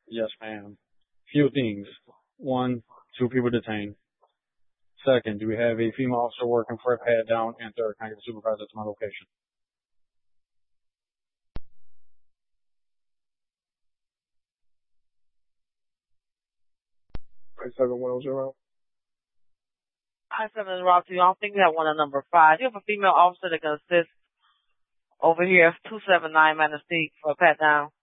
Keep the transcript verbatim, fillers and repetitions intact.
Yes, ma'am. Few things. One, two people detained. Second, do we have a female officer working for a pat down? And third, can I get a supervisor to my location? Five seven one zero. I seven Rock to you. I don't think we have one at number five. You have a female officer that can assist over here, two seven nine Manistee for a pat down.